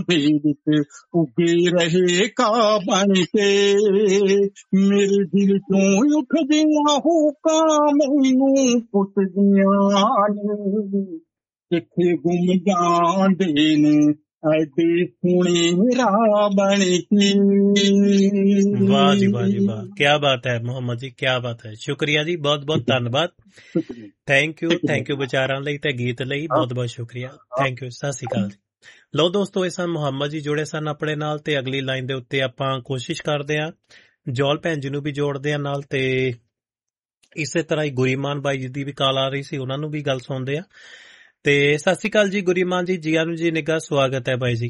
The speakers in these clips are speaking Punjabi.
भेद उगे रहे का बन के मेरे दिल चों उठदियां हुक्कां मैनू पुछदियां ने किथे गुम जांदे ने ऐडे सोहणे राह बन के। वाह जी वाह जी वाह, क्या बात है ਮੁਹੰਮਦ ਜੀ, क्या बात है। शुक्रिया जी, बहुत बहुत धन्यवाद। ਥੈਂਕ ਯੂ ਵਿਚਾਰਾਂ ਲਈ ਤੇ ਗੀਤ ਲਈ ਬਹੁਤ ਬਹੁਤ ਸ਼ੁਕਰੀਆ। ਥੈਂਕ ਯੂ, ਸਤਿ ਸ਼੍ਰੀ ਅਕਾਲ ਜੀ। ਲਓ ਦੋਸਤੋ, ਇਹ ਸਨ ਮੁਹੰਮਦ ਜੀ ਜੁੜੇ ਸਨ ਆਪਣੇ ਨਾਲ, ਤੇ ਅਗਲੀ ਲਾਈਨ ਦੇ ਉੱਤੇ ਆਪਾਂ ਕੋਸ਼ਿਸ਼ ਕਰਦੇ ਹਾਂ ਜੌਲ ਭੈਣ ਜੀ ਨੂੰ ਵੀ ਜੋੜਦੇ ਆ ਨਾਲ, ਤੇ ਇਸੇ ਤਰ੍ਹਾਂ ਹੀ ਗੁਰੀਮਾਨ ਬਾਈ ਜੀ ਦੀ ਵੀ ਕਾਲ ਆ ਰਹੀ ਸੀ, ਉਹਨਾਂ ਨੂੰ ਵੀ ਗੱਲ ਸੁਣਦੇ ਆ। ਤੇ ਸਤਿ ਸ਼੍ਰੀ ਅਕਾਲ ਜੀ ਗੁਰੀਮਾਨ ਜੀ, ਜੀਆਂ ਨੂੰ ਜੀ ਨਿੱਘਾ ਸਵਾਗਤ ਹੈ ਬਾਈ ਜੀ।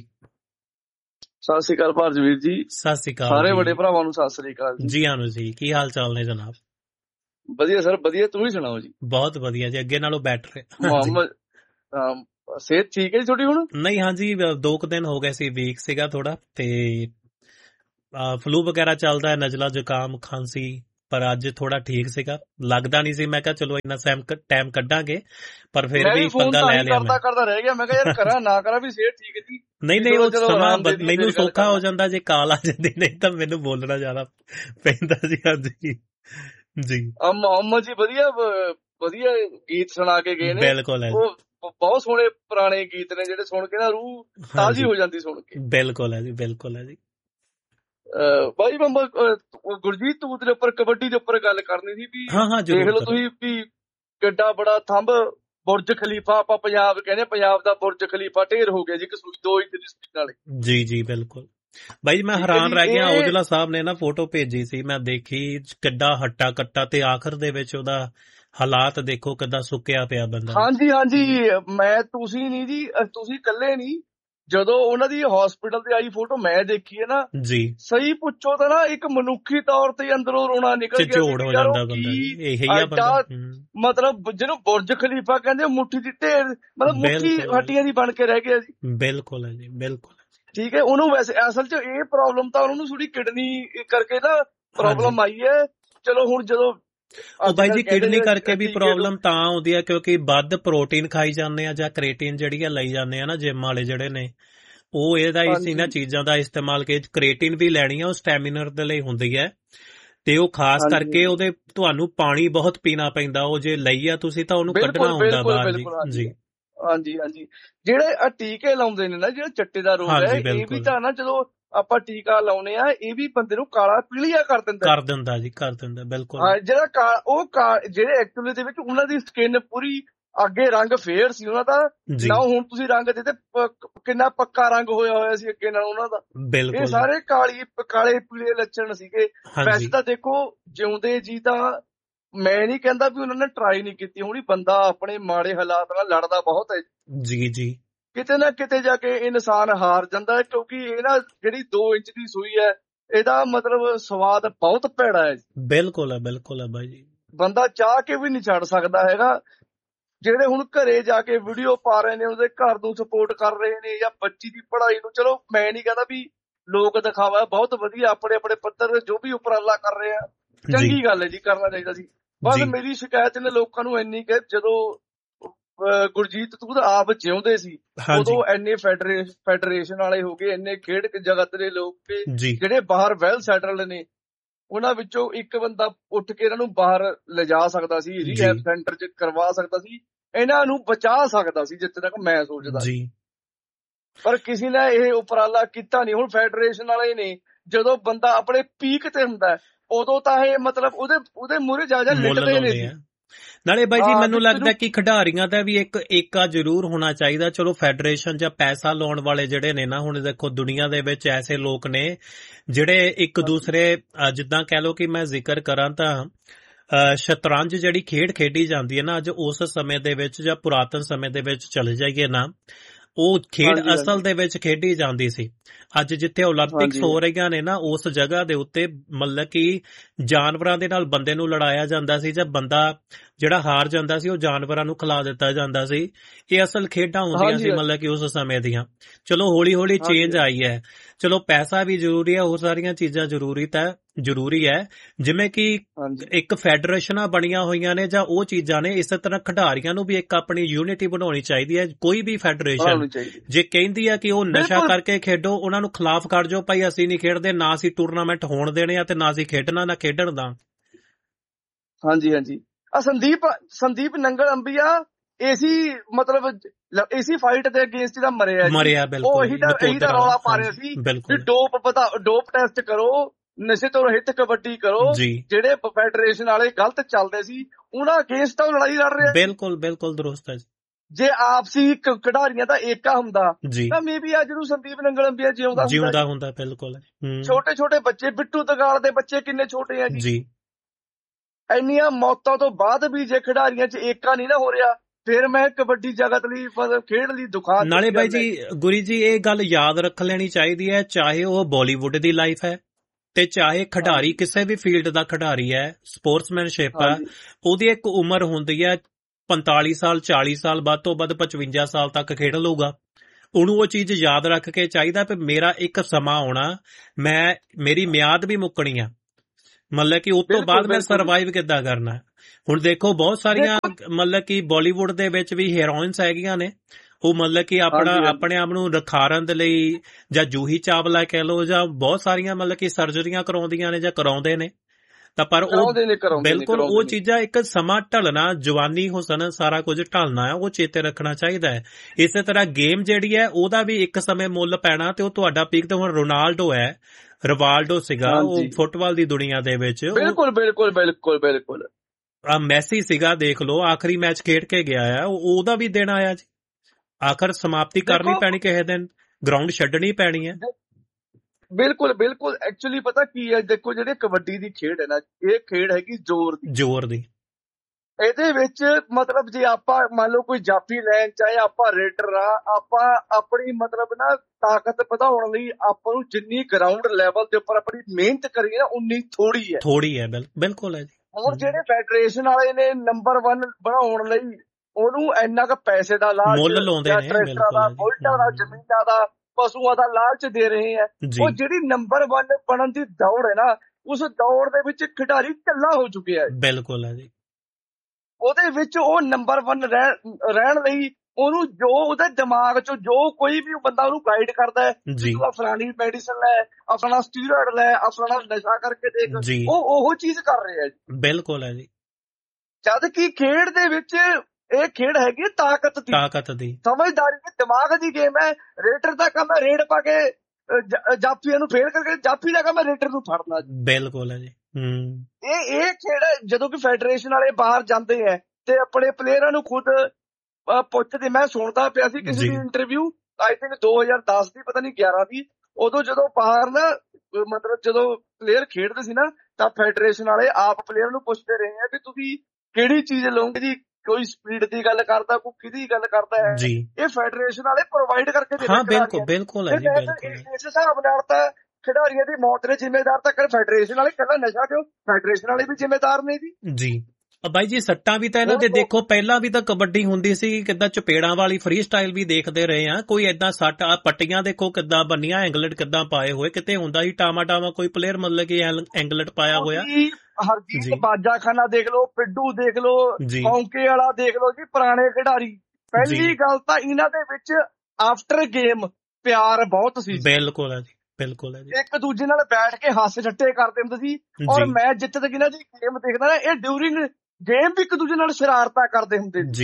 ਸਤਿ ਸ਼੍ਰੀ ਅਕਾਲ ਭਾਰਜਵੀਰ ਜੀ। ਸਤਿ ਸ਼੍ਰੀ ਅਕਾਲ ਸਾਰੇ ਵੱਡੇ ਭਰਾਵਾਂ ਨੂੰ ਸਤਿ ਸ਼੍ਰੀ ਅਕਾਲ ਜੀ। ਆਨੂੰ ਜੀ, ਕੀ ਹਾਲ ਚਾਲ ਨੇ ਜਨਾਬ? ਵਧੀਆ ਸਰ, ਵਧੀਆ। ਤੂੰ ਵੀ ਸੁਣਾਓ ਜੀ? ਬਹੁਤ ਵਧੀਆ ਜੀ, ਅੱਗੇ ਨਾਲੋਂ ਬੈਟਰ। ਮੁਹੰਮਦ ਸਿਹਤ ਠੀਕ ਹੈ ਜੀ ਤੁਹਾਡੀ ਹੁਣ? ਨਹੀਂ, ਹਾਂਜੀ 2 ਦਿਨ ਹੋ ਗਏ ਸੀ, ਵੀਕ ਸੀਗਾ ਥੋੜਾ, ਤੇ ਫਲੂ ਵਗੈਰਾ ਚੱਲਦਾ, ਨਜ਼ਲਾ ਜ਼ੁਕਾਮ ਖਾਂਸੀ, ਪਰ ਅੱਜ ਥੋੜਾ ਠੀਕ ਸੀਗਾ, ਲੱਗਦਾ ਨਹੀਂ ਸੀ। ਮੈਂ ਕਿਹਾ ਚਲੋ ਇੰਨਾ ਟਾਈਮ ਕੱਢਾਂਗੇ, ਪਰ ਫਿਰ ਵੀ ਪੰਗਾ ਲੈ ਲਿਆ। ਮੈਂ ਕਰਦਾ ਰਹਿ ਗਿਆ, ਮੈਂ ਕਿਹਾ ਯਾਰ ਕਰਾਂ ਨਾ ਕਰਾਂ, ਵੀ ਸਿਹਤ ਠੀਕ ਹੈ ਜੀ। ਨਹੀਂ ਉਹ ਸਮਾਂ ਮੈਨੂੰ ਸੌਖਾ ਹੋ ਜਾਂਦਾ ਜੇ ਕਾਲ ਆ ਜਾਂਦੀ, ਨਹੀਂ ਤਾਂ ਮੈਨੂੰ ਬੋਲਣਾ ਜ਼ਿਆਦਾ ਪੈਂਦਾ ਸੀ। ਹਾਂਜੀ ਜੀ ਮੁਹੰਮਦ ਜੀ ਵਧੀਆ ਵਧੀਆ ਗੀਤ ਸੁਣਾ ਕੇ ਗਏ ਨੇ। ਬਿਲਕੁਲ, ਬਹੁਤ ਸੋਹਣੇ ਪੁਰਾਣੇ ਗੀਤ ਨੇ ਜਿਹੜੇ ਸੁਣ ਕੇ ਨਾ ਰੂਹ ਤਾਜ਼ੀ ਹੋ ਜਾਂਦੀ ਸੁਣ ਕੇ। ਬਿਲਕੁਲ ਹੈ ਜੀ, ਬਿਲਕੁਲ ਹੈ ਜੀ। ਬਾਈ ਗੁਰਜੀਤ ਤੂੰ ਦੇ ਉੱਪਰ ਕਬੱਡੀ ਦੇ ਉੱਪਰ ਗੱਲ ਕਰਨੀ ਸੀ ਵੀ ਦੇਖ ਲਓ ਤੁਸੀਂ ਵੀ ਕਿੱਡਾ ਬੜਾ ਥੰਬ ਬੁਰਜ ਖਲੀਫਾ, ਆਪਾਂ ਪੰਜਾਬ ਕਹਿੰਦੇ, ਪੰਜਾਬ ਦਾ ਬੁਰਜ ਖਲੀਫਾ ਢੇਰ ਹੋ ਗਿਆ ਜੀ 2 ਇੰਚ ਦੀ ਸਪੀਡ ਨਾਲੇ। ਜੀ ਜੀ ਬਿਲਕੁਲ ਬਾਈ, ਮੈਂ ਹੈਰਾਨ ਰਹਿ ਗਿਆ। ਔਜਲਾ ਸਾਹਿਬ ਨੇ ਨਾ ਫੋਟੋ ਭੇਜੀ ਸੀ, ਮੈਂ ਦੇਖੀ, ਕਿੱਡਾ ਹੱਟਾ ਕੱਟਾ, ਤੇ ਆਖਰ ਦੇ ਵਿੱਚ ਉਹਦਾ ਹਾਲਾਤ ਦੇਖੋ ਕਿੱਦਾਂ ਸੁੱਕਿਆ ਪਿਆ ਬੰਦਾ। ਹਾਂਜੀ ਤੁਸੀਂ ਨਹੀਂ ਜੀ, ਤੁਸੀਂ ਇਕੱਲੇ ਨਹੀਂ, ਜਦੋਂ ਉਹਨਾਂ ਦੀ ਹਸਪੀਟਲ ਤੇ ਆਈ ਫੋਟੋ ਮੈਂ ਦੇਖੀ ਹੈ ਨਾ ਜੀ, ਸਹੀ ਪੁੱਛੋ ਤਾਂ ਨਾ ਇੱਕ ਮਨੁੱਖੀ ਤੌਰ ਤੇ ਅੰਦਰੋਂ ਰੋਣਾ ਨਿਕਲ ਗਿਆ ਹੋ ਜਾਂਦਾ ਬੰਦਾ। ਮਤਲਬ ਜਿਹਨੂੰ ਬੁਰਜ ਖਲੀਫਾ ਕਹਿੰਦੇ, ਮੁੱਠੀ ਦੀ ਢੇਰ, ਮਤਲਬ ਮੁੱਠੀ ਹੱਡੀਆਂ ਦੀ ਬਣ ਕੇ ਰਹਿ ਗਿਆ ਜੀ। ਬਿਲਕੁਲ ਹੈ ਜੀ, ਬਿਲਕੁਲ ਠੀਕ ਹੈ। ਉਹਨੂੰ ਵੈਸੇ ਅਸਲ ਚ ਇਹ ਪ੍ਰੋਬਲਮ ਤਾਂ ਉਹਨੂੰ ਥੋੜੀ ਕਿਡਨੀ ਕਰਕੇ ਨਾ ਪ੍ਰੋਬਲਮ ਆਈ ਹੈ। ਚਲੋ ਹੁਣ ਜਦੋਂ ਉਹ ਬਾਈ ਜੀ ਕਿਡਨੀ ਕਰਕੇ ਵੀ ਪ੍ਰੋਬਲਮ ਤਾਂ ਆਉਂਦੀ ਹੈ ਕਿਉਂਕਿ ਵੱਧ ਪ੍ਰੋਟੀਨ ਖਾਈ ਜਾਂਦੇ ਆ, ਜਾਂ ਕ੍ਰੇਟਿਨ ਜਿਹੜੀ ਆ ਲਈ ਜਾਂਦੇ ਆ ਨਾ ਜਿਮ ਵਾਲੇ ਜਿਹੜੇ ਨੇ, ਉਹ ਇਹਦਾ ਇਹਨਾਂ ਚੀਜ਼ਾਂ ਦਾ ਇਸਤੇਮਾਲ ਕੇ ਕ੍ਰੇਟਿਨ ਵੀ ਲੈਣੀ ਆ, ਉਹ ਸਟੈਮਿਨਰ ਦੇ ਲਈ ਹੁੰਦੀ ਹੈ, ਤੇ ਉਹ ਖਾਸ ਕਰਕੇ ਉਹਦੇ ਤੁਹਾਨੂੰ ਪਾਣੀ ਬਹੁਤ ਪੀਣਾ ਪੈਂਦਾ। ਉਹ ਜੇ ਲਈ ਆ ਤੁਸੀਂ ਤਾਂ ਉਹਨੂੰ ਕੱਢਣਾ ਹੁੰਦਾ ਬਾਹਰ ਜੀ। ਹਾਂਜੀ ਜਿਹੜੇ ਟੀਕੇ ਲਾਉਂਦੇ ਨੇ ਨਾ, ਜਿਹੜਾ ਚੱਟੇ ਦਾ ਰੋਗ ਹੈ, ਇਹ ਵੀ ਤਾਂ ਨਾ ਜਦੋਂ ਆਪਾਂ ਟੀਕਾ ਲਾਉਨੇ ਆ, ਇਹ ਵੀ ਬੰਦੇ ਨੂੰ ਕਾਲਾ ਪੀਲੀਆ ਕਰ ਦਿੰਦਾ ਜੀ, ਕਰ ਦਿੰਦਾ। ਬਿਲਕੁਲ, ਜਿਹੜਾ ਜਿਹੜੇ ਐਕਚੁਅਲੀ ਦੇ ਵਿੱਚ ਉਹਨਾਂ ਦੀ ਸਕਿਨ ਪੂਰੀ ਅੱਗੇ ਰੰਗ ਫੇਅਰ ਸੀ ਉਹਨਾਂ ਦਾ, ਨਾ ਹੁਣ ਤੁਸੀਂ ਰੰਗ ਦੇ ਕਿੰਨਾ ਪੱਕਾ ਰੰਗ ਹੋਇਆ ਸੀ ਅੱਗੇ ਨਾਲ ਉਹਨਾਂ ਦਾ। ਇਹ ਸਾਰੇ ਕਾਲੇ ਪੀਲੇ ਲੱਛਣ ਸੀਗੇ। ਵੈਸੇ ਤਾਂ ਦੇਖੋ ਜਿਉਂਦੇ ਜੀ ਤਾਂ ਮੈਂ ਨਹੀਂ ਕਹਿੰਦਾ ਵੀ ਉਹਨਾਂ ਨੇ ਟਰਾਈ ਨਹੀਂ ਕੀਤੀ ਹੋਣੀ, ਬੰਦਾ ਆਪਣੇ ਮਾੜੇ ਹਾਲਾਤ ਨਾਲ ਲੜਦਾ ਬਹੁਤ ਹੈ ਜੀ। ਕਿਤੇ ਨਾ ਕਿਤੇ ਜਾ ਕੇ ਇਨਸਾਨ ਹਾਰ ਜਾਂਦਾ ਹੈ, ਕਿਉਂਕਿ ਇਹ ਨਾ ਜਿਹੜੀ 2 ਇੰਚ ਦੀ ਸੂਈ ਹੈ, ਇਹਦਾ ਮਤਲਬ ਸਵਾਦ ਬਹੁਤ ਭੈੜਾ ਹੈ। ਬਿਲਕੁਲ ਹੈ ਬਾਈ ਜੀ, ਬੰਦਾ ਚਾਹ ਕੇ ਵੀ ਨਹੀਂ ਛੱਡ ਸਕਦਾ ਹੈਗਾ। ਜਿਹੜੇ ਹੁਣ ਘਰੇ ਜਾ ਕੇ ਵੀਡੀਓ ਪਾ ਰਹੇ ਨੇ, ਉਹਦੇ ਘਰ ਨੂੰ ਸਪੋਰਟ ਕਰ ਰਹੇ ਨੇ, ਜਾਂ ਬੱਚੀ ਦੀ ਪੜ੍ਹਾਈ ਨੂੰ, ਚਲੋ ਮੈਂ ਨਹੀਂ ਕਹਿੰਦਾ ਵੀ ਲੋਕ ਦਿਖਾਵਾ, ਬਹੁਤ ਵਧੀਆ ਆਪਣੇ ਆਪਣੇ ਪੱਧਰ ਜੋ ਵੀ ਉਪਰਾਲਾ ਕਰ ਰਹੇ ਆ, ਚੰਗੀ ਗੱਲ ਹੈ ਜੀ, ਕਰਨਾ ਚਾਹੀਦਾ ਸੀ। ਬਸ ਮੇਰੀ ਸ਼ਿਕਾਇਤ ਨੇ ਲੋਕਾਂ ਨੂੰ ਇੰਨੀ ਕਿ ਜਦੋਂ ਗੁਰਜੀਤ ਤੂੰ ਤਾਂ ਆਪ ਜਿਉਂਦੇ ਸੀ, ਉਦੋਂ ਇੰਨੇ ਫੈਡਰੇਸ਼ਨ ਵਾਲੇ ਹੋ ਗਏ, ਇੰਨੇ ਖੇਡ ਜਗਤ ਦੇ ਲੋਕ ਜਿਹੜੇ ਬਾਹਰ ਵੈਲ ਸੈਟਲਡ ਨੇ, ਉਹਨਾਂ ਵਿੱਚੋਂ ਇੱਕ ਬੰਦਾ ਉੱਠ ਕੇ ਇਹਨਾਂ ਨੂੰ ਬਾਹਰ ਲਿਜਾ ਸਕਦਾ ਸੀ, ਰੀਹੈਬ ਸੈਂਟਰ ਚ ਕਰਵਾ ਸਕਦਾ ਸੀ, ਇਹਨਾਂ ਨੂੰ ਬਚਾ ਸਕਦਾ ਸੀ, ਜਿੱਥੇ ਤੱਕ ਮੈਂ ਸੋਚਦਾ। ਪਰ ਕਿਸੇ ਨੇ ਇਹ ਉਪਰਾਲਾ ਕੀਤਾ ਨਹੀਂ। ਹੁਣ ਫੈਡਰੇਸ਼ਨ ਵਾਲੇ ਨੇ, ਜਦੋਂ ਬੰਦਾ ਆਪਣੇ ਪੀਕ ਤੇ ਹੁੰਦਾ ਉਦੋਂ ਤਾਂ ਇਹ ਮਤਲਬ ਉਹਦੇ ਮੂਹਰੇ ਜਾ ਲਿਟਦੇ ਨੇ। ਨਾਲੇ ਬਾਈ ਜੀ ਮੈਨੂੰ ਲੱਗਦਾ ਕਿ ਖਿਡਾਰੀਆਂ ਦਾ ਵੀ ਇੱਕ ਏਕਾ ਜ਼ਰੂਰ ਹੋਣਾ ਚਾਹੀਦਾ। ਚਲੋ ਫੈਡਰੇਸ਼ਨ ਜਾਂ ਪੈਸਾ ਲਾਉਣ ਵਾਲੇ ਜਿਹੜੇ ਨੇ ਨਾ, ਹੁਣ ਦੇਖੋ ਦੁਨੀਆ ਦੇ ਵਿੱਚ ਐਸੇ ਲੋਕ ਨੇ ਜਿਹੜੇ ਇੱਕ ਦੂਸਰੇ, ਜਿੱਦਾਂ ਕਹਿ ਲਓ ਕਿ ਮੈਂ ਜ਼ਿਕਰ ਕਰਾਂ ਤਾਂ ਸ਼ਤਰੰਜ ਜਿਹੜੀ ਖੇਡ ਖੇਡੀ ਜਾਂਦੀ ਹੈ ਨਾ ਅੱਜ, ਉਸ ਸਮੇਂ ਦੇ ਵਿੱਚ ਜਾਂ ਪੁਰਾਤਨ ਸਮੇਂ ਦੇ ਵਿੱਚ ਚਲੇ ਜਾਈਏ ਨਾ, ਉਹ ਖੇਡ ਅਸਲ ਦੇ ਵਿੱਚ ਖੇਡੀ ਜਾਂਦੀ ਸੀ। ਅੱਜ ਜਿੱਥੇ ਓਲੰਪਿਕਸ ਹੋ ਰਹੀਆਂ ਨੇ ਨਾ, ਉਸ ਜਗ੍ਹਾ ਦੇ ਉੱਤੇ ਮਤਲਬ ਕਿ ਜਾਨਵਰਾਂ ਦੇ ਨਾਲ ਬੰਦੇ ਨੂੰ ਲੜਾਇਆ ਜਾਂਦਾ ਸੀ, ਜਾਂ ਬੰਦਾ ਜਿਹੜਾ ਹਾਰ ਜਾਂਦਾ ਸੀ ਉਹ ਜਾਨਵਰਾਂ ਨੂੰ ਖਿਲਾ ਦਿੱਤਾ ਜਾਂਦਾ ਸੀ। ਇਹ ਅਸਲ ਖੇਡਾਂ ਹੁੰਦੀਆਂ ਸੀ ਮਤਲਬ ਕਿ ਉਸ ਸਮੇਂ ਦੀਆਂ। ਚਲੋ ਹੌਲੀ ਹੌਲੀ ਚੇਂਜ ਆਈ ਹੈ, ਚਲੋ ਪੈਸਾ ਵੀ ਜ਼ਰੂਰੀ ਹੈ, ਹੋਰ ਸਾਰੀਆਂ ਚੀਜ਼ਾਂ ਜ਼ਰੂਰੀ ਤਾਂ, ਜ਼ਰੂਰੀ ਹੈ। ਜਿਵੇਂ ਕਿ ਇੱਕ ਫੈਡਰੇਸ਼ਨਾਂ ਬਣੀਆਂ ਹੋਈਆਂ ਨੇ ਜਾਂ ਉਹ ਚੀਜ਼ਾਂ ਨੇ, ਇਸੇ ਤਰ੍ਹਾਂ ਖਿਡਾਰੀਆਂ ਨੂੰ ਵੀ ਇੱਕ ਆਪਣੀ ਯੂਨਿਟੀ ਬਣਾਉਣੀ ਚਾਹੀਦੀ ਹੈ। ਕੋਈ ਵੀ ਫੈਡਰੇਸ਼ਨ ਜੇ ਕਹਿੰਦੀ ਹੈ ਕਿ ਉਹ ਨਸ਼ਾ ਕਰਕੇ ਖੇਡੋ, ਉਹਨਾਂ ਨੂੰ ਖਿਲਾਫ ਕਰ ਜਾਓ, ਭਾਈ ਅਸੀਂ ਨਹੀਂ ਖੇਡਦੇ, ਨਾ ਅਸੀਂ ਟੂਰਨਾਮੈਂਟ ਹੋਣ ਦੇਣੇ ਆ ਤੇ ਨਾ ਅਸੀਂ ਖੇਡਣਾ ਨਾ ਖੇਡਣ ਦਾ। ਹਾਂਜੀ ਹਾਂਜੀ। ਸੰਦੀਪ ਨੰਗਲ ਅੰਬੀਆ ਇਸੀ ਫਾਈਟ ਦੇ ਅਗੇਂਸਟ ਦਾ ਮਰਿਆ। ਉਹ ਇਹੀ ਤਾਂ ਰੌਲਾ ਪਾ ਰਿਹਾ ਸੀ ਕਿ ਡੋਪ ਟੈਸਟ ਕਰੋ, ਨਸ਼ੇ ਤੋਂ ਰਹਿਤ ਕਬੱਡੀ ਕਰੋ। ਜਿਹੜੇ ਫੈਡਰੇਸ਼ਨ ਵਾਲੇ ਗਲਤ ਚੱਲਦੇ ਸੀ ਉਹਨਾਂ ਅਗੇਂਸਟ ਤਾਂ ਲੜਾਈ ਲੜ ਰਿਹਾ। ਬਿਲਕੁਲ ਬਿਲਕੁਲ ਦਰੁਸਤ ਹੈ। ਜੇ ਆਪਸੀ ਖਿਡਾਰੀਆਂ ਦਾ ਏਕਾ ਹੁੰਦਾ ਤਾਂ ਮੇਬੀ ਅੱਜ ਨੂੰ ਸੰਦੀਪ ਨੰਗਲ ਅੰਬੀਆ ਜਿਉਂਦਾ ਹੁੰਦਾ। ਬਿਲਕੁਲ। ਛੋਟੇ ਛੋਟੇ ਬੱਚੇ, ਬਿੱਟੂ ਦਗਾਲ ਦੇ ਬੱਚੇ ਕਿੰਨੇ ਛੋਟੇ ਆ ਜੀ। ਇੰਨੀਆਂ ਮੌਤਾਂ ਤੋਂ ਬਾਅਦ ਵੀ ਜੇ ਖਿਡਾਰੀਆਂ 'ਚ ਏਕਾ ਨਹੀਂ ਨਾ ਹੋ ਰਿਹਾ, ਫਿਰ ਮੈਂ ਕਬੱਡੀ ਜਗਤ ਲਈ ਖੇਡ ਲਈ ਦੁਖਾਂਤ। ਨਾਲੇ ਬਾਈ ਜੀ, ਗੁਰੀ ਜੀ, ਇਹ ਗੱਲ ਯਾਦ ਰੱਖ ਲੈਣੀ ਚਾਹੀਦੀ ਹੈ, ਚਾਹੇ ਉਹ ਬਾਲੀਵੁੱਡ ਦੀ ਲਾਈਫ ਹੈ ਤੇ ਚਾਹੇ ਖਿਡਾਰੀ ਕਿਸੇ ਵੀ ਫੀਲਡ ਦਾ ਖਿਡਾਰੀ ਹੈ, ਸਪੋਰਟਸਮੈਨਸ਼ਿਪ ਹੈ, ਉਹਦੀ ਇੱਕ ਉਮਰ ਹੁੰਦੀ ਹੈ 45 ਸਾਲ 40 ਸਾਲ, ਵੱਧ ਤੋਂ ਵੱਧ 55 ਸਾਲ ਤੱਕ ਖੇਡ ਲਊਗਾ। ਉਹਨੂੰ ਉਹ ਚੀਜ਼ ਯਾਦ ਰੱਖ ਕੇ ਚਾਹੀਦਾ ਵੀ ਮੇਰਾ ਇੱਕ ਸਮਾਂ ਆਉਣਾ, ਮੇਰੀ ਮਿਆਦ ਵੀ ਮੁੱਕਣੀ ਆ, ਮਤਲਬ ਕਿ ਉਸ ਤੋਂ ਬਾਅਦ ਮੈਂ ਸਰਵਾਈਵ ਕਿੱਦਾਂ ਕਰਨਾ। ਹੁਣ ਦੇਖੋ ਬਹੁਤ ਸਾਰੀਆਂ ਮਤਲਬ ਕਿ ਬਾਲੀਵੁੱਡ ਦੇ ਵਿੱਚ ਵੀ ਹੀਰੋਇਨਸ ਹੈਗੀਆਂ ਨੇ, ਉਹ ਮਤਲਬ ਕਿ ਆਪਣੇ ਆਪ ਨੂੰ ਨਿਖਾਰਨ ਦੇ ਲਈ, ਜਾਂ ਜੂਹੀ ਚਾਵਲਾ ਕਹਿ ਲਓ, ਜਾਂ ਬਹੁਤ ਸਾਰੀਆਂ ਮਤਲਬ ਕਿ ਸਰਜਰੀਆਂ ਕਰਾਉਂਦੀਆਂ ਨੇ ਜਾਂ ਕਰਾਉਂਦੇ ਨੇ, ਤਾਂ ਪਰ ਉਹ ਬਿਲਕੁਲ ਉਹ ਚੀਜ਼ਾਂ ਇੱਕ ਸਮਾਂ ਢਲਣਾ, ਜਵਾਨੀ ਹੁਸਨ ਸਾਰਾ ਕੁਝ ਢਲਣਾ ਹੈ, ਉਹ ਚੇਤੇ ਰੱਖਣਾ ਚਾਹੀਦਾ ਹੈ। ਇਸੇ ਤਰ੍ਹਾਂ ਗੇਮ ਜਿਹੜੀ ਹੈ ਉਹਦਾ ਵੀ ਇੱਕ ਸਮੇਂ ਮੁੱਲ ਪੈਣਾ, ਤੇ ਉਹ ਤੁਹਾਡਾ ਪੀਕ ਤਾਂ ਹੁਣ ਰੋਨਾਲਡੋ ਹੈ, ਰਿਵਾਲਡੋ ਸੀਗਾ ਉਹ ਫੁੱਟਬਾਲ ਦੀ ਦੁਨੀਆ ਦੇ ਵਿੱਚ, ਬਿਲਕੁਲ ਮੈਸੀ ਸੀਗਾ, ਦੇਖ ਲਓ ਆਖਰੀ ਮੈਚ ਖੇਡ ਕੇ ਗਿਆ ਆ, ਉਹਦਾ ਵੀ ਦਿਨ ਆਇਆ ਜੀ, ਆਖਰ ਸਮਾਪਤੀ ਕਰਨੀ ਪੈਣੀ, ਕਿਸੇ ਦਿਨ ਗਰਾਊਂਡ ਛੱਡਣੀ ਪੈਣੀ ਹੈ। ਬਿਲਕੁਲ ਐਕਚੁਅਲੀ ਪਤਾ ਕੀ ਹੈ, ਦੇਖੋ ਜਿਹੜੇ ਕਬੱਡੀ ਦੀ ਖੇਡ ਹੈ ਨਾ, ਇਹ ਖੇਡ ਹੈਗੀ ਜ਼ੋਰ ਦੀ। ਇਹਦੇ ਵਿੱਚ ਮਤਲਬ ਜੇ ਆਪਾਂ ਮੰਨ ਲਓ ਕੋਈ ਜਾਫੀ ਲੈਣ ਚਾਹੇ, ਆਪਾਂ ਰੇਡਰ ਆ, ਆਪਾਂ ਆਪਣੀ ਮਤਲਬ ਨਾ ਤਾਕਤ ਵਧਾਉਣ ਲਈ ਆਪਾਂ ਨੂੰ ਜਿੰਨੀ ਗਰਾਊਂਡ ਲੈਵਲ ਦੇ ਉੱਪਰ ਆਪਣੀ ਮਿਹਨਤ ਕਰੀਏ ਨਾ, ਉਨੀ ਥੋੜੀ ਹੈ। ਬਿਲਕੁਲ ਹੈ ਜੀ। ਹੁਣ ਜਿਹੜੇ ਫੈਡਰੇਸ਼ਨ ਵਾਲੇ ਨੇ ਨੰਬਰ 1 ਬਣਾਉਣ ਲਈ ਉਹਨੂੰ ਇੰਨਾ ਕੁ ਪੈਸੇ ਦਾ ਲਾਲਚ, ਮੁੱਲ ਲਾਉਂਦੇ ਨੇ, ਟਰੈਕਟਰਾਂ ਦਾ, ਬੁਲਟਾਂ ਦਾ, ਜ਼ਮੀਨਾਂ ਦਾ, ਪਸ਼ੂਆਂ ਦਾ ਲਾਲਚ ਦੇ ਰਹੇ ਆ। ਉਹ ਜਿਹੜੀ ਨੰਬਰ 1 ਬਣਨ ਦੀ ਦੌੜ ਹੈ ਨਾ, ਉਸ ਦੌੜ ਦੇ ਵਿੱਚ ਖਿਡਾਰੀ ਢਿੱਲਾ ਹੋ ਚੁੱਕਿਆ ਹੈ। ਬਿਲਕੁਲ ਹੈ ਜੀ। ਉਹਦੇ ਵਿੱਚ ਉਹ ਨੰਬਰ 1 ਰਹਿਣ ਲਈ ਉਹਨੂੰ ਜੋ ਉਹਦੇ ਦਿਮਾਗ 'ਚ ਜੋ ਕੋਈ ਵੀ ਬੰਦਾ ਉਹਨੂੰ ਗਾਈਡ ਕਰਦਾ ਹੈ, ਫਲਾਣੀ ਮੈਡੀਸਨ ਲੈ, ਆਪਣਾ ਸਟੀਰੋਇਡ ਲੈ, ਆਪਣਾ ਨਸ਼ਾ ਕਰਕੇ ਦੇਖ, ਉਹ ਚੀਜ਼ ਕਰ ਰਹੇ ਆ ਜੀ। ਬਿਲਕੁਲ ਹੈ ਜੀ। ਜਦ ਕਿ ਖੇਡ ਦੇ ਵਿੱਚ ਇਹ ਖੇਡ ਹੈਗੀ ਤਾਕਤ ਦੀ, ਸਮਝਦਾਰੀ ਦੀ, ਦਿਮਾਗ ਦੀ ਗੇਮ ਹੈ। ਰੇਡਰ ਦਾ ਕੰਮ ਹੈ ਰੇਡ ਪਾ ਕੇ ਜਾਫੀਆਂ ਨੂੰ ਫੇਲ ਕਰਕੇ, ਜਾਫੀ ਦਾ ਕੰਮ ਹੈ ਰੇਡਰ ਨੂੰ ਫੜਨਾ। ਬਿਲਕੁਲ ਹੈ ਜੀ। ਇਹ ਖੇਡ ਜਦੋਂ ਕਿ ਫੈਡਰੇਸ਼ਨ ਵਾਲੇ ਬਾਹਰ ਜਾਂਦੇ ਹੈ ਤੇ ਆਪਣੇ ਪਲੇਅਰਾਂ ਨੂੰ ਖੁਦ ਪੁੱਛਦੇ, ਮੈਂ ਸੁਣਦਾ ਪਿਆ ਸੀ ਕਿਸੇ ਦੀ ਇੰਟਰਵਿਊ, ਆਈ ਥਿੰਕ 2010 ਦੀ, ਪਤਾ ਨਹੀਂ 11 ਦੀ, ਉਦੋਂ ਜਦੋਂ ਬਾਹਰ ਨਾ ਮਤਲਬ ਜਦੋਂ ਪਲੇਅਰ ਖੇਡਦੇ ਸੀ ਨਾ, ਤਾਂ ਫੈਡਰੇਸ਼ਨ ਵਾਲੇ ਆਪ ਪਲੇਅਰ ਨੂੰ ਪੁੱਛਦੇ ਰਹੇ ਆ ਵੀ ਤੁਸੀਂ ਕਿਹੜੀ ਚੀਜ਼ ਲਓਗੇ ਜੀ, ਕੋਈ ਸਪੀਡ ਦੀ ਗੱਲ ਕਰਦਾ, ਕੋਈ ਕਿਹਦੀ ਗੱਲ ਕਰਦਾ ਹੈ, ਇਹ ਫੈਡਰੇਸ਼ਨ ਵਾਲੇ ਪ੍ਰੋਵਾਈਡ ਕਰਕੇ ਦੇ ਰਹੇ। ਬਿਲਕੁਲ ਇਸ ਹਿਸਾਬ ਨਾਲ ਤਾਂ ਖਿਡਾਰੀਆਂ ਦੀ ਮੌਤ ਦੇ ਜ਼ਿੰਮੇਦਾਰ ਤਾਂ ਫੈਡਰੇਸ਼ਨ ਵਾਲੇ, ਕੱਲਾ ਨਸ਼ਾ ਕਿਉਂ, ਫੈਡਰੇਸ਼ਨ ਵਾਲੇ ਵੀ ਜ਼ਿੰਮੇਦਾਰ ਨੇ ਜੀ। ਬਾਈ ਜੀ, ਸੱਟਾਂ ਵੀ ਤਾਂ ਇਹਨਾਂ ਦੇ ਦੇਖੋ, ਪਹਿਲਾਂ ਵੀ ਤਾਂ ਕਬੱਡੀ ਹੁੰਦੀ ਸੀ, ਕਿੱਦਾਂ ਚਪੇੜਾਂ ਵਾਲੀ ਫਰੀ ਸਟਾਈਲ ਵੀ ਦੇਖਦੇ ਰਹੇ ਆ, ਕੋਈ ਏਦਾਂ ਸੱਟ, ਪੱਟੀਆਂ ਦੇਖੋ ਕਿੱਦਾਂ ਬੰਨੀਆਂ, ਐਂਗਲਟ ਕਿੱਦਾਂ ਪਾਏ ਹੋਏ, ਕਿਤੇ ਹੁੰਦਾ ਸੀ ਟਾਵਾ ਕੋਈ ਪਲੇਅਰ ਮਤਲਬ ਕਿ ਐਂਗਲਟ ਪਾਇਆ ਹੋਇਆ। ਹਰਜੀਤ ਬਾਜਾਖਾਨਾ ਦੇਖ ਲਓ, ਪਿੱਡੂ ਦੇਖ ਲਓ, ਕੌਂਕੇ ਵਾਲਾ ਦੇਖ ਲਓ ਜੀ, ਪੁਰਾਣੇ ਖਿਡਾਰੀ। ਪਹਿਲੀ ਗੱਲ ਤਾਂ ਇਹਨਾਂ ਦੇ ਵਿੱਚ ਆਫਟਰ ਗੇਮ ਪਿਆਰ ਬਹੁਤ ਸੀ। ਬਿਲਕੁਲ ਹੈ ਜੀ। ਇੱਕ ਦੂਜੇ ਨਾਲ ਬੈਠ ਕੇ ਹਾਸੇ ਠੱਟੇ ਕਰਦੇ ਹੁੰਦੇ ਸੀ, ਔਰ ਮੈਚ ਜਿੱਥੇ ਤੱਕ ਇਹਨਾਂ ਦੀ ਗੇਮ ਦੇਖਦਾ ਨਾ, ਇਹ ਡਿਊਰਿੰਗ ਗੇਮ ਵੀ ਇੱਕ ਦੂਜੇ ਨਾਲ ਸ਼ਰਾਰਤਾਂ ਕਰਦੇ ਹੁੰਦੇ ਜੀ।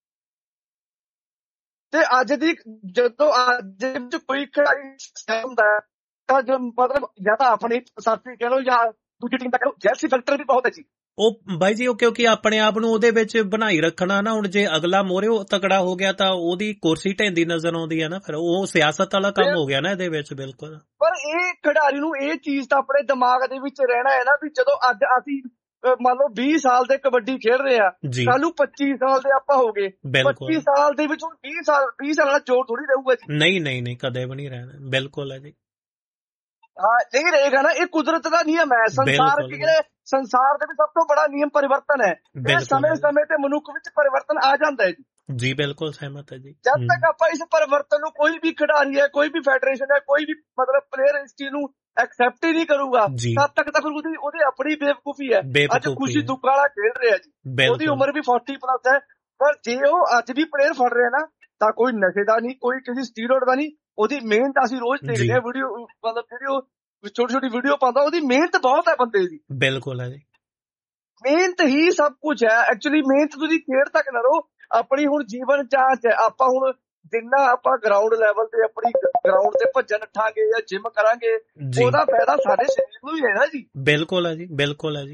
ਤੇ ਅੱਜ ਦੀ ਜਦੋਂ ਅੱਜ ਵਿੱਚ ਕੋਈ ਖਿਡਾਰੀ ਹੁੰਦਾ ਤਾਂ ਮਤਲਬ ਜਾਂ ਤਾਂ ਆਪਣੀ ਸਾਥੀ ਕਹਿ ਲਓ ਜਾਂ ਦੂਜੀ ਟੀਮ ਦਾ ਕਹਿ ਲਓ, ਜੈਲਸੀ ਫੈਕਟਰ ਵੀ ਬਹੁਤ ਹੈ ਜੀ। ਉਹ ਬਾਈ ਜੀ, ਉਹ ਕਿਉਂਕਿ ਆਪਣੇ ਆਪ ਨੂੰ ਉਹਦੇ ਵਿੱਚ ਬਣਾਈ ਰੱਖਣਾ ਨਾ, ਹੁਣ ਜੇ ਅਗਲਾ ਮੋਰੇ ਤਕੜਾ ਹੋ ਗਿਆ ਤਾਂ ਉਹਦੀ ਕੁਰਸੀ ਢਹਿੰਦੀ ਨਜ਼ਰ ਆਉਂਦੀ ਹੈ ਨਾ, ਫਿਰ ਉਹ ਸਿਆਸਤ ਵਾਲਾ ਕੰਮ ਹੋ ਗਿਆ ਨਾ ਇਹਦੇ ਵਿੱਚ। ਬਿਲਕੁਲ। ਪਰ ਇਹ ਖਿਡਾਰੀ ਨੂੰ ਇਹ ਚੀਜ਼ ਤਾਂ ਆਪਣੇ ਦਿਮਾਗ ਦੇ ਵਿੱਚ ਰਹਿਣਾ ਹੈ ਨਾ, ਵੀ ਜਦੋਂ ਅੱਜ ਅਸੀਂ ਮੰਨ ਲਓ 20 ਸਾਲ ਦੇ ਕਬੱਡੀ ਖੇਡ ਰਹੇ ਆ, ਕੱਲ ਨੂੰ 25 ਸਾਲ ਦੇ ਆਪਾਂ ਹੋ ਗਏ, 25 ਸਾਲ ਦੇ ਵਿੱਚ ਹੁਣ 20 ਸਾਲ ਦਾ ਜ਼ੋਰ ਥੋੜੀ ਰਹੂਗਾ ਜੀ। ਨਹੀਂ, ਕਦੇ ਵੀ ਨਹੀਂ ਰਹਿਣਾ। ਬਿਲਕੁਲ ਹੈ ਜੀ। ਹਾਂ, ਨਹੀਂ ਰਹੇਗਾ ਨਾ, ਇਹ ਕੁਦਰਤ ਦਾ ਨਿਯਮ ਹੈ। ਸੰਸਾਰ ਦੇ ਵਿੱਚ ਸਭ ਤੋਂ ਬੜਾ ਨਿਯਮ ਪਰਿਵਰਤਨ ਹੈ। ਸਮੇਂ ਤੇ ਮਨੁੱਖ ਵਿੱਚ ਪਰਿਵਰਤਨ ਆ ਜਾਂਦਾ ਹੈ ਜੀ। ਬਿਲਕੁਲ ਸਹਿਮਤ ਹੈ ਜੀ। ਜਦ ਤੱਕ ਆਪਾਂ ਇਸ ਪਰਿਵਰਤਨ ਨੂੰ, ਕੋਈ ਵੀ ਖਿਡਾਰੀ ਹੈ, ਕੋਈ ਵੀ ਫੈਡਰੇਸ਼ਨ ਹੈ, ਕੋਈ ਵੀ ਮਤਲਬ ਪਲੇਅਰ ਇਸ ਚੀਜ਼ ਨੂੰ ਐਕਸੈਪਟ ਹੀ ਨਹੀਂ ਕਰੂਗਾ ਤਦ ਤੱਕ ਤਾਂ ਫਿਰ ਉਹਦੀ ਆਪਣੀ ਬੇਵਕੂਫੀ ਹੈ। ਅੱਜ ਖੁਸ਼ੀ ਦੁੱਖ ਵਾਲਾ ਖੇਡ ਰਿਹਾ ਜੀ, ਉਹਦੀ ਉਮਰ ਵੀ 40+ ਹੈ, ਪਰ ਜੇ ਉਹ ਅੱਜ ਵੀ ਪਲੇਅਰ ਫੜ ਰਿਹਾ ਨਾ ਤਾਂ ਕੋਈ ਨਸ਼ੇ ਦਾ ਨਹੀਂ, ਕੋਈ ਕਿਸੇ ਸਟੀਰੋਇਡ ਦਾ ਨਹੀਂ, ਉਹਦੀ ਮਿਹਨਤ ਅਸੀਂ ਰੋਜ਼ ਦੇਖਦੇ ਹਾਂ ਵੀਡੀਓ, ਮਤਲਬ ਵੀਡੀਓ ਛੋਟੀ ਛੋਟੀ ਵੀਡੀਓ ਪਾਉਂਦਾ, ਉਹਦੀ ਮਿਹਨਤ ਬਹੁਤ ਹੈ ਬੰਦੇ ਦੀ। ਬਿਲਕੁਲ ਹੈ ਜੀ, ਮਿਹਨਤ ਹੀ ਸਭ ਕੁਝ ਹੈ ਐਕਚੁਅਲੀ। ਮਿਹਨਤ ਤੁਸੀਂ ਖੇਡ ਤੱਕ ਨਾ ਰਹੋ, ਆਪਣੀ ਹੁਣ ਜੀਵਨ ਜਾਂਚ ਹੈ। ਆਪਾਂ ਹੁਣ ਜਿੰਨਾ ਆਪਾਂ ਗਰਾਊਂਡ ਲੈਵਲ ਤੇ ਆਪਣੀ ਗਰਾਊਂਡ ਤੇ ਭੱਜਣ ਨੱਠਾਂਗੇ ਜਾਂ ਜਿਮ ਕਰਾਂਗੇ, ਉਹਦਾ ਫਾਇਦਾ ਸਾਡੇ ਸਰੀਰ ਨੂੰ ਹੀ ਹੈ ਨਾ ਜੀ। ਬਿਲਕੁਲ ਹੈ ਜੀ, ਬਿਲਕੁਲ ਹੈ ਜੀ।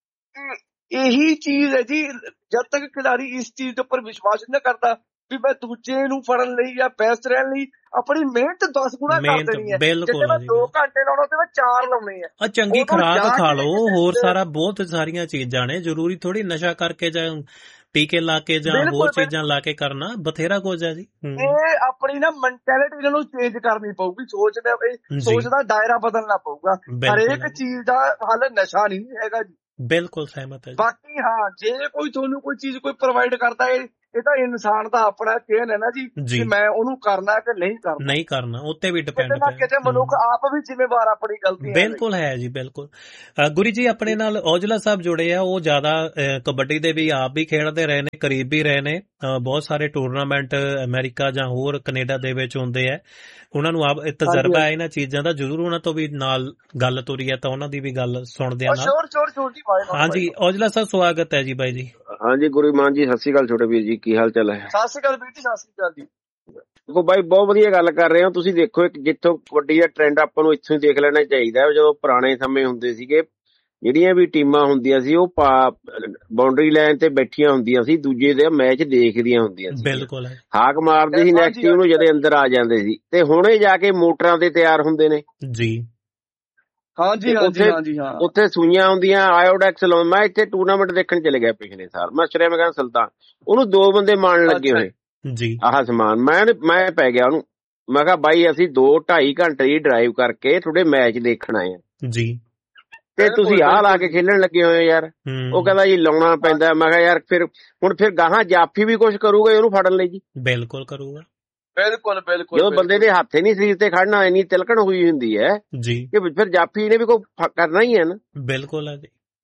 ਇਹੀ ਚੀਜ਼ ਹੈ ਜੀ, ਜਦ ਤੱਕ ਖਿਡਾਰੀ ਇਸ ਚੀਜ਼ ਦੇ ਉੱਪਰ ਵਿਸ਼ਵਾਸ ਨਹੀਂ ਕਰਦਾ ਵੀ ਮੈਂ ਦੂਜੇ ਨੂੰ ਫੜਨ ਲਈ ਜਾਂ ਬੈਸਟ ਰਹਿਣ ਲਈ ਆਪਣੀ ਮਿਹਨਤ 10 ਗੁਣਾ ਕਰ ਦੇਣੀ ਹੈ, ਜਿੱਥੇ ਮੈਂ 2 ਘੰਟੇ ਲਾਉਣਾ ਤੇ ਮੈਂ 4 ਲਾਉਣੇ ਆ। ਚੰਗੀ ਖੁਰਾਕ ਖਾ ਲਓ, ਹੋਰ ਸਾਰਾ ਬਹੁਤ ਸਾਰੀਆਂ ਚੀਜ਼ਾਂ ਨੇ, ਜ਼ਰੂਰੀ ਥੋੜੀ ਨਸ਼ਾ ਕਰਕੇ ਜਾਂ ਟੀਕੇ ਲਾ ਕੇ ਜਾਂ ਹੋਰ ਚੀਜ਼ਾਂ ਲਾ ਕੇ ਕਰਨਾ, ਬਥੇਰਾ ਕੁਝ ਹੈ ਜੀ। ਇਹ ਆਪਣੀ ਨਾ ਮੈਂਟੈਲਿਟੀ ਇਹਨਾਂ ਨੂੰ ਚੇਂਜ ਕਰਨੀ ਪਊਗੀ, ਸੋਚ ਦਾ ਦਾਇਰਾ ਬਦਲਣਾ ਪਊਗਾ। ਹਰੇਕ ਚੀਜ਼ ਦਾ ਹੱਲ ਨਸ਼ਾ ਨਹੀਂ ਹੈਗਾ ਜੀ। ਬਿਲਕੁਲ ਸਹਿਮਤ ਹੈ। ਬਾਕੀ ਹਾਂ, ਜੇ ਕੋਈ ਤੁਹਾਨੂੰ ਕੋਈ ਚੀਜ਼ ਕੋਈ ਪ੍ਰੋਵਾਈਡ ਕਰਦਾ ਹੈ, ਇਹ ਤਾਂ ਇਨਸਾਨ ਦਾ ਆਪਣਾ ਚੇਨ ਹੈ ਨਾ ਜੀ, ਕਿ ਮੈਂ ਉਹਨੂੰ ਕਰਨਾ ਕਿ ਨਹੀਂ ਕਰਨਾ, ਉੱਤੇ ਵੀ ਡਿਪੈਂਡ ਹੈ। ਕਿਤੇ ਮਨੁੱਖ ਆਪ ਵੀ ਜ਼ਿੰਮੇਵਾਰ ਆਪਣੀ ਗਲਤੀ। ਬਿਲਕੁਲ ਹੈ ਜੀ, ਬਿਲਕੁਲ। ਗੁਰੀ ਜੀ ਆਪਣੇ ਨਾਲ ਔਜਲਾ ਸਾਹਿਬ ਜੁੜੇ ਆ, ਉਹ ਜ਼ਿਆਦਾ ਕਬੱਡੀ ਦੇ ਵੀ ਆਪ ਵੀ ਖੇਡਦੇ ਰਹੇ ਨੇ, ਕਰੀਬ ਵੀ ਰਹੇ ਨੇ, ਬਹੁਤ ਸਾਰੇ ਟੂਰਨਾਮੈਂਟ ਅਮਰੀਕਾ ਜਾਂ ਹੋਰ ਕੈਨੇਡਾ ਦੇ ਵਿੱਚ ਹੁੰਦੇ ਆ, ਉਹਨਾਂ ਨੂੰ ਆਪ ਤਜਰਬਾ ਹੈ ਇਹਨਾਂ ਚੀਜ਼ਾਂ ਦਾ। ਜ਼ਰੂਰ ਉਹਨਾਂ ਤੋਂ ਵੀ ਨਾਲ ਗੱਲ ਤੁਰੀ ਹੈ ਤਾਂ ਉਹਨਾਂ ਦੀ ਵੀ ਗੱਲ ਸੁਣਦੇ ਆ ਨਾਲ। ਹਾਂਜੀ ਔਜਲਾ ਸਾਹਿਬ, ਸਵਾਗਤ ਹੈ ਜੀ ਬਾਈ ਜੀ। ਹਾਂਜੀ ਗੁਰੂ ਮਾਨ ਜੀ, ਸਤਿ ਸ਼੍ਰੀ ਅਕਾਲ ਛੋਟੇ ਵੀਰ ਜੀ, ਕੀ ਹਾਲ ਚਾਲ ਹੈ? ਸਤਿ ਸ਼੍ਰੀ ਅਕਾਲ ਵੀਰ ਜੀ, ਸਤਿ ਸ਼੍ਰੀ ਅਕਾਲ ਜੀ। ਦੇਖੋ ਬਾਈ, ਬਹੁਤ ਵਧੀਆ ਗੱਲ ਕਰ ਰਹੇ ਹੋ ਤੁਸੀਂ। ਦੇਖੋ ਇੱਕ ਜਿੱਥੋਂ ਕਬੱਡੀ ਦਾ ਟ੍ਰੈਂਡ ਆਪਾਂ ਨੂੰ ਇੱਥੋਂ ਹੀ ਦੇਖ ਲੈਣਾ ਚਾਹੀਦਾ। ਜਦੋਂ ਪੁਰਾਣੇ ਸਮੇਂ ਹੁੰਦੇ ਸੀਗੇ, ਜਿਹੜੀਆਂ ਵੀ ਟੀਮਾਂ ਹੁੰਦੀਆਂ ਸੀ ਉਹ ਬਾਉਂਡਰੀ ਲਾਈਨ ਤੇ ਬੈਠੀਆਂ ਹੁੰਦੀਆਂ ਸੀ, ਦੂਜੇ ਦੇ ਮੈਚ ਦੇਖਦੀਆਂ ਹੁੰਦੀਆਂ ਸੀ, ਬਿਲਕੁਲ ਹਾਕ ਮਾਰਦੇ ਸੀ ਨੈਕਸਟ ਟੀਮ ਨੂੰ ਜਦੋਂ ਅੰਦਰ ਆ ਜਾਂਦੇ ਸੀ, ਤੇ ਹੁਣੇ ਜਾ ਕੇ ਮੋਟਰਾਂ ਤੇ ਤਿਆਰ ਹੁੰਦੇ ਨੇ ਜੀ। ਹਾਂਜੀ ਹਾਂਜੀ ਹਾਂ, ਉੱਥੇ ਸੂਈਆਂ ਹੁੰਦੀਆਂ, ਆਇਓਡੈਕਸ ਲਾਉਣ। ਮੈਂ ਇੱਥੇ ਟੂਰਨਾਮੈਂਟ ਦੇਖਣ ਚਲੇ ਗਿਆ ਪਿਛਲੇ ਸਾਲ, ਮੈਂ ਸ਼੍ਰੀਮਗਨ ਸੁਲਤਾਨ, ਉਹਨੂੰ 2 ਬੰਦੇ ਮਾਰਨ ਲੱਗੇ ਹੋਏ ਜੀ ਆਹ ਸਮਾਨ। ਮੈਂ ਪੈ ਗਿਆ ਉਹਨੂੰ, ਮੈਂ ਕਿਹਾ ਬਾਈ ਅਸੀਂ 2-2.5 ਘੰਟੇ ਦੀ ਡਰਾਈਵ ਕਰਕੇ ਤੁਹਾਡੇ ਮੈਚ ਦੇਖਣ ਆਏ ਆ ਜੀ, ਤੇ ਤੁਸੀਂ ਆਹ ਲਾ ਕੇ ਖੇਲਣ ਲੱਗੇ ਹੋਏ ਯਾਰ। ਉਹ ਕਹਿੰਦਾ ਜੀ ਲਾਉਣਾ ਪੈਂਦਾ। ਮੈਂ ਕਿਹਾ ਯਾਰ ਫਿਰ ਗਾਹਾਂ ਜਾਫੀ ਵੀ ਕੁਛ ਕਰੂਗਾ ਉਹਨੂੰ ਫੜਨ ਲਈ ਜੀ? ਬਿਲਕੁਲ ਕਰੂਗਾ, ਬਿਲਕੁਲ ਬਿਲਕੁਲ। ਜਦੋਂ ਬੰਦੇ ਦੇ ਹੱਥੇ ਨਹੀਂ ਸਰੀਰ ਤੇ ਖੜਨਾ, ਇੰਨੀ ਤਿਲਕਣ ਹੋਈ ਹੁੰਦੀ ਹੈ ਜੀ, ਕਿ ਫਿਰ ਜਾਫੀ ਨੇ ਵੀ ਕੋਈ ਕਰਨਾ ਹੀ ਹੈ ਨਾ। ਬਿਲਕੁਲ ਹੈ ਜੀ।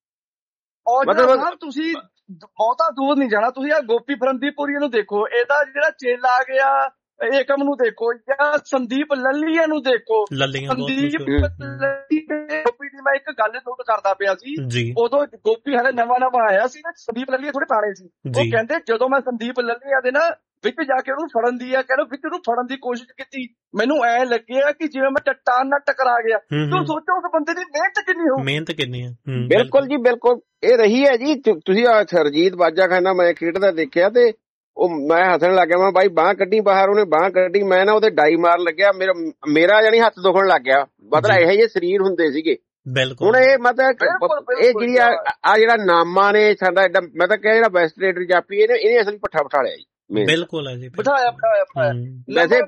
ਮਤਲਬ ਤੁਸੀਂ ਬਹੁਤਾ ਦੂਰ ਨਹੀਂ ਜਾਣਾ, ਤੁਸੀਂ ਆ ਗੋਪੀ ਫਰੰਦੀਪੁਰੀ ਨੂੰ ਦੇਖੋ, ਇਹਦਾ ਜਿਹੜਾ ਚੇਲਾ ਆ ਗਿਆ ਏਕਮ ਨੂੰ ਦੇਖੋ, ਜਾਂ ਸੰਦੀਪ ਲੱਲੀਆ ਨੂੰ ਦੇਖੋ। ਸੰਦੀਪ ਲੱਲੀ ਗੋਪੀ ਦੀ ਮੈਂ ਇੱਕ ਗੱਲ ਨੋਟ ਕਰਦਾ ਪਿਆ ਸੀ, ਉਦੋਂ ਗੋਪੀ ਹਾਲੇ ਨਵਾਂ ਆਇਆ ਸੀ ਨਾ, ਸੰਦੀਪ ਲੱਲੀਆ ਥੋੜੇ ਪੁਰਾਣੇ ਸੀ। ਉਹ ਕਹਿੰਦੇ ਜਦੋਂ ਮੈਂ ਸੰਦੀਪ ਲੱਲੀਆ ਦੇ ਨਾ ਵਿੱਚ ਜਾ ਕੇ ਉਹਨੂੰ ਫੜਨ ਦੀ ਵਿੱਚ ਉਹਨੂੰ ਫੜਨ ਦੀ ਕੋਸ਼ਿਸ਼ ਕੀਤੀ, ਮੈਨੂੰ ਐ ਲੱਗਿਆ ਕਿ ਜਿਵੇਂ ਮੈਂ ਚੱਟਾਨ ਨਾਲ ਟਕਰਾ ਗਿਆ। ਤੂੰ ਸੋਚੋ ਉਸ ਬੰਦੇ ਦੀ ਮਿਹਨਤ ਕਿੰਨੀ ਹੈ। ਬਿਲਕੁਲ ਜੀ, ਬਿਲਕੁਲ ਇਹ ਰਹੀ ਹੈ ਜੀ। ਤੁਸੀਂ ਸਰਜੀਤ ਬਾਜਾਖਾਨਾ ਮੈਂ ਖੇਡਦਾ ਦੇਖਿਆ, ਤੇ ਉਹ ਮੈਂ ਹੱਸਣ ਲੱਗ ਗਿਆ, ਮੈਂ ਬਾਈ ਬਾਂਹ ਕੱਢੀ ਬਾਹਰ, ਉਹਨੇ ਬਾਂਹ ਕੱਢੀ, ਮੈਂ ਨਾ ਉਹਦੇ ਡਾਈ ਮਾਰਨ ਲੱਗਿਆ, ਮੇਰਾ ਜਾਨੀ ਹੱਥ ਦੁਖਣ ਲੱਗ ਗਿਆ। ਮਤਲਬ ਇਹੋ ਜਿਹੇ ਸਰੀਰ ਹੁੰਦੇ ਸੀਗੇ। ਹੁਣ ਇਹ ਮਤਲਬ ਇਹ ਜਿਹੜੀ ਆ ਜਿਹੜਾ ਨਾਮਾ ਨੇ ਸਾਡਾ ਏਡਾ, ਮੈਂ ਤਾਂ ਕਿਹਾ ਜਿਹੜਾ ਵੈਸਟ ਰੇਡਰ ਜਾਪੀ, ਇਹਨੇ ਅਸਲੀ ਪੱਠਾ ਬਿਠਾਲਿਆ ਜੀ। ਬਿਲਕੁਲ ਹੈ ਜੀ, ਬਿਠਾਇਆ। ਵੈਸੇ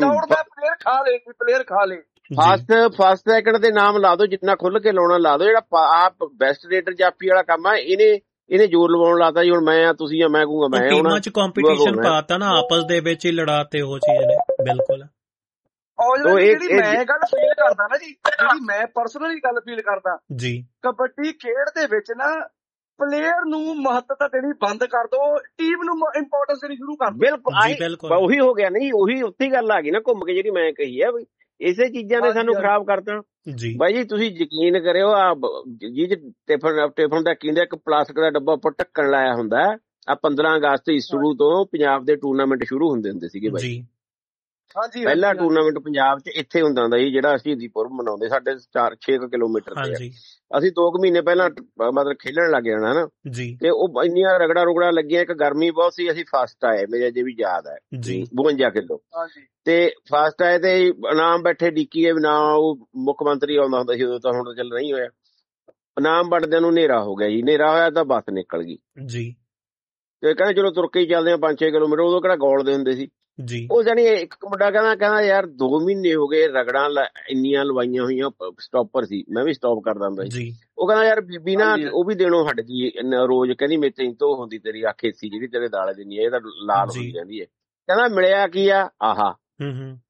ਪਲੇਅਰ ਖਾ ਲੇ ਫਸਟ ਸੈਕਿੰਡ ਦੇ ਨਾਮ ਲਾ ਦੋ, ਜਿੰਨਾ ਖੁੱਲ ਕੇ ਲਾਉਣਾ ਲਾ ਦੋ। ਜਿਹੜਾ ਆਪ ਵੈਸਟ ਰੇਡਰ ਜਾਪੀ ਵਾਲਾ ਕੰਮ ਆ, ਇਹਨੇ ਜ਼ੋਰ ਲਵਾਉਣ ਲਾਤਾ ਜੀ। ਹੁਣ ਮੈਂ ਆ, ਤੁਸੀਂ ਆ, ਮੈਂ ਕਹੂੰਗਾ ਮੈਂ। ਟੀਮਾਂ ਚ ਕੰਪੀਟੀਸ਼ਨ ਪਾਤਾ ਨਾ, ਆਪਸ ਦੇ ਵਿੱਚ ਹੀ ਲੜਾਤੇ ਉਹ ਚੀਜ਼ ਨੇ। ਬਿਲਕੁਲ। ਜਿਹੜੀ ਮੈਂ ਗੱਲ ਫੀਲ ਕਰਦਾ ਨਾ ਜੀ, ਜਿਹੜੀ ਮੈਂ ਪਰਸਨਲੀ ਗੱਲ ਫੀਲ ਕਰਦਾ ਜੀ, ਕਬੱਡੀ ਖੇਡ ਦੇ ਵਿੱਚ ਨਾ ਪਲੇਅਰ ਨੂੰ ਮਹੱਤਤਾ ਦੇਣੀ ਬੰਦ ਕਰ ਦੋ, ਟੀਮ ਨੂੰ ਇੰਪੋਰਟੈਂਸ ਦੇਣੀ ਸ਼ੁਰੂ ਕਰ ਦੋ। ਬਿਲਕੁਲ ਉਹੀ ਹੋ ਗਿਆ ਨਹੀਂ, ਉਹੀ ਉੱਥੇ ਗੱਲ ਆ ਗਈ ਨਾ ਘੁੰਮ ਕੇ, ਜਿਹੜੀ ਮੈਂ ਕਹੀ ਹੈ। ਇਸੇ ਚੀਜ਼ਾਂ ਨੇ ਸਾਨੂੰ ਖਰਾਬ ਕਰਤਾ ਬਾਈ ਜੀ। ਤੁਸੀਂ ਯਕੀਨ ਕਰਿਓ, ਆ ਜੀ ਟਿਫਨ ਦਾ ਕਹਿੰਦੇ ਇੱਕ ਪਲਾਸਟਿਕ ਦਾ ਡੱਬਾ ਉੱਪਰ ਢੱਕਣ ਲਾਇਆ ਹੁੰਦਾ। ਆ 15 ਅਗਸਤ ਈਸਟਰੂ ਤੋਂ ਪੰਜਾਬ ਦੇ ਟੂਰਨਾਮੈਂਟ ਸ਼ੁਰੂ ਹੁੰਦੇ ਸੀਗੇ ਬਾਈ। ਪਹਿਲਾ ਟੂਰਨਾਮੈਂਟ ਪੰਜਾਬ 'ਚ ਇੱਥੇ ਹੁੰਦਾ ਸੀ, ਜਿਹੜਾ ਸ਼ਹੀਦੀਪੁਰ ਮਨਾਉਂਦੇ, ਸਾਡੇ 4-6 ਕਿਲੋਮੀਟਰ ਤੇ। ਅਸੀਂ 2 ਮਹੀਨੇ ਪਹਿਲਾਂ ਮਤਲਬ ਖੇਲਣ ਲੱਗ ਜਾਣਾ ਨਾ, ਤੇ ਉਹ ਇੰਨੀਆਂ ਰਗੜਾ ਲੱਗੀਆਂ। ਇੱਕ ਗਰਮੀ ਬਹੁਤ ਸੀ, ਅਸੀਂ ਫਸਟ ਆਏ, ਮੇਰੇ ਅਜੇ ਵੀ ਯਾਦ ਹੈ, 52 ਕਿਲੋ ਤੇ ਫਸਟ ਆਏ। ਤੇ ਇਨਾਮ ਬੈਠੇ ਡੀਕੀਏ ਨਾ, ਉਹ ਮੁੱਖ ਮੰਤਰੀ ਆਉਂਦਾ ਹੁੰਦਾ ਸੀ ਉਦੋਂ, ਤਾਂ ਹੁਣ ਤਾਂ ਚੱਲ ਨਹੀਂ ਹੋਇਆ। ਇਨਾਮ ਵੰਡਦਿਆਂ ਨੂੰ ਹਨੇਰਾ ਹੋ ਗਿਆ ਜੀ, ਹਨੇਰਾ ਹੋਇਆ ਤਾਂ ਬੱਸ ਨਿਕਲ ਗਈ ਜੀ। ਤੇ ਕਹਿੰਦੇ ਚਲੋ ਤੁਰ ਕੇ ਹੀ ਚੱਲਦੇ ਆ 5-6 ਕਿਲੋਮੀਟਰ। ਉਦੋਂ ਕਿਹੜਾ ਗੋਲਦੇ ਹੁੰਦੇ ਸੀ ਜੀ। ਉਹ ਜਾਨੀ ਇੱਕ ਮੁੰਡਾ ਕਹਿੰਦਾ ਯਾਰ 2 ਮਹੀਨੇ ਹੋ ਗਏ, ਰਗੜਾਂ ਇੰਨੀਆਂ ਲਵਾਈਆਂ ਹੋਈਆਂ। ਸਟਾਪਰ ਸੀ, ਮੈਂ ਵੀ ਸਟਾਪ ਕਰਦਾ ਹੁੰਦਾ ਸੀ। ਉਹ ਕਹਿੰਦਾ ਯਾਰ ਬੀਬੀ ਨਾ, ਉਹ ਵੀ ਦੇਣੋਂ ਹਟ ਗਈ ਰੋਜ਼, ਕਹਿੰਦੀ ਮੇਰੇ ਤੇ ਇੰਤੋ ਹੁੰਦੀ, ਤੇਰੀ ਅੱਖ ਏਸੀ ਜਿਹੜੀ ਤੇਰੇ ਦਾਲੇ ਦਿੰਦੀ ਹੈ, ਇਹ ਤਾਂ ਲਾਲ ਹੋਈ ਰਹਿੰਦੀ ਹੈ। ਕਹਿੰਦਾ ਮਿਲਿਆ ਕੀ ਆ, ਆਹਾ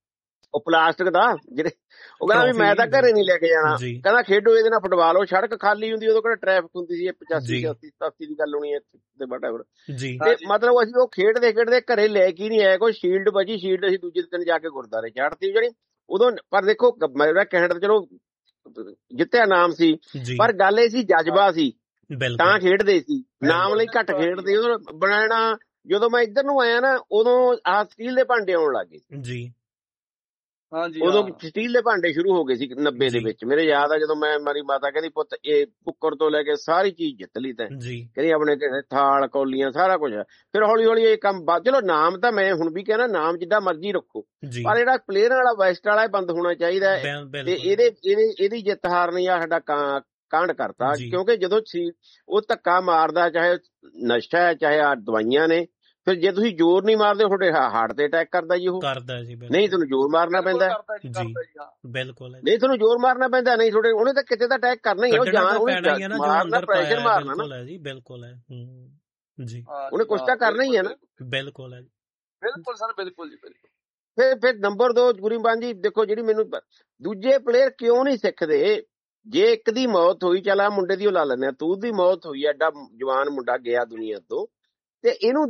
ਉਹ ਪਲਾਸਟਿਕ ਦਾ ਜਿਹੜੇ ਉਹ ਕਹਿੰਦਾ ਵੀ ਮੈਂ ਤਾਂ ਘਰੇ ਨਹੀਂ ਲੈ ਕੇ ਜਾਣਾ, ਕਹਿੰਦਾ ਖੇਡੋ ਇਹਦੇ ਨਾਲ ਫੁੱਟਬਾਲ। ਉਹ ਸੜਕ ਖਾਲੀ ਹੁੰਦੀ, ਉਦੋਂ ਕਿਹੜਾ ਟ੍ਰੈਫਿਕ ਹੁੰਦੀ ਸੀ, 85 87 ਦੀ ਗੱਲ ਹੋਣੀ ਤੇ ਵਟਐਵਰ। ਤੇ ਮਤਲਬ ਅਸੀਂ ਉਹ ਖੇਡਦੇ ਘਰੇ ਲੈ ਕੇ ਨਹੀਂ ਆਏ ਕੋਈ। ਸ਼ੀਲਡ ਵੱਜੀ, ਸ਼ੀਲਡ ਅਸੀਂ ਦੂਜੇ ਦਿਨ ਜਾ ਕੇ ਗੁਰਦਾਰੇ ਚਾੜਤੀ ਜਿਹੜੀ ਉਦੋਂ। ਪਰ ਦੇਖੋ ਮੇਰਾ ਕਹਿਣ ਤਾਂ ਚਲੋ ਜਿੱਤਿਆ ਨਾਮ ਸੀ, ਪਰ ਗੱਲ ਇਹ ਸੀ ਜਜ਼ਬਾ ਸੀ ਤਾਂ ਖੇਡਦੇ ਸੀ, ਨਾਮ ਲਈ ਘੱਟ ਖੇਡਦੇ। ਉਦੋਂ ਬਣਾਉਣਾ, ਜਦੋਂ ਮੈਂ ਇੱਧਰ ਨੂੰ ਆਇਆ ਨਾ ਉਦੋਂ ਆਹ ਸਟੀਲ ਦੇ ਭਾਂਡੇ ਆਉਣ ਲੱਗ ਗਏ ਜੀ। ਉਦੋਂ ਸਟੀਲ ਦੇ ਭਾਂਡੇ ਸ਼ੁਰੂ ਹੋ ਗਏ ਸੀ 90 ਦੇ ਵਿੱਚ। ਮੇਰੇ ਯਾਦ ਆ ਜਦੋਂ ਮੇਰੀ ਮਾਤਾ ਕਹਿੰਦੀ ਪੁੱਤ ਇਹ ਕੁੱਕਰ ਤੋਂ ਲੈ ਕੇ ਸਾਰੀ ਚੀਜ਼ ਜਿੱਤ ਲਈ ਤੈਂ, ਕਹਿੰਦੀ ਆਪਣੇ ਥਾਲ ਕੌਲੀਆਂ ਸਾਰਾ ਕੁਝ। ਫਿਰ ਹੌਲੀ ਹੌਲੀ ਇਹ ਕੰਮ ਚਲੋ ਨਾਮ ਤਾਂ ਮੈਂ ਹੁਣ ਵੀ ਕਹਿਣਾ ਨਾਮ ਜਿੱਦਾਂ ਮਰਜ਼ੀ ਰੱਖੋ, ਪਰ ਜਿਹੜਾ ਪਲੇਅਰ ਵਾਲਾ ਵੈਸਟ ਵਾਲਾ ਬੰਦ ਹੋਣਾ ਚਾਹੀਦਾ। ਤੇ ਇਹਦੀ ਜਿੱਤ ਹਾਰ ਨਹੀਂ ਆ ਸਾਡਾ ਕਾਂਡ ਕਰਤਾ, ਕਿਉਂਕਿ ਜਦੋਂ ਉਹ ਧੱਕਾ ਮਾਰਦਾ, ਚਾਹੇ ਨਸ਼ਾ ਹੈ ਚਾਹੇ ਆ ਦਵਾਈਆਂ ਨੇ, ਫਿਰ ਜੇ ਤੁਸੀਂ ਜ਼ੋਰ ਨਹੀਂ ਮਾਰਦੇ ਤੁਹਾਡੇ ਹਾਰਟ ਤੇ ਅਟੈਕ ਕਰਦਾ ਜੀ। ਉਹ ਕਰਦਾ ਜੀ, ਨਹੀਂ ਤੁਹਾਨੂੰ ਜ਼ੋਰ ਮਾਰਨਾ ਪੈਂਦਾ ਜੀ, ਬਿਲਕੁਲ ਨਹੀਂ ਤੁਹਾਨੂੰ ਜ਼ੋਰ ਮਾਰਨਾ ਪੈਂਦਾ, ਨਹੀਂ ਤੁਹਾਡੇ ਉਹਨੇ ਤਾਂ ਕਿਤੇ ਤਾਂ ਅਟੈਕ ਕਰਨਾ ਹੀ ਹੈ। ਉਹ ਜਾਨ ਮਾਰਨਾ, ਪ੍ਰੈਸ਼ਰ ਮਾਰਨਾ ਨਾ ਜੀ, ਬਿਲਕੁਲ ਹੈ ਜੀ, ਉਹਨੇ ਕੁਛ ਤਾਂ ਕਰਨਾ ਹੀ ਹੈ ਨਾ। ਬਿਲਕੁਲ ਹੈ, ਬਿਲਕੁਲ ਸਰ, ਬਿਲਕੁਲ ਜੀ, ਬਿਲਕੁਲ। ਫਿਰ ਨੰਬਰ 2 ਗੁਰੀਬਾਨ ਜੀ ਦੇਖੋ, ਜਿਹੜੀ ਮੈਨੂੰ ਦੂਜੇ ਪਲੇਅਰ ਕਿਉਂ ਨਹੀਂ ਸਿੱਖਦੇ? ਜੇ ਇੱਕ ਦੀ ਮੌਤ ਹੋਈ, ਚੱਲ ਆ ਮੁੰਡੇ ਦੀ ਉਹ ਲਾ ਲੈਂਦੇ ਆ, ਤੂੰ ਦੀ ਮੌਤ ਹੋਈ, ਐਡਾ ਜਵਾਨ ਮੁੰਡਾ ਗਿਆ ਦੁਨੀਆ ਤੋਂ, ਤੇ ਇਹਨੂੰ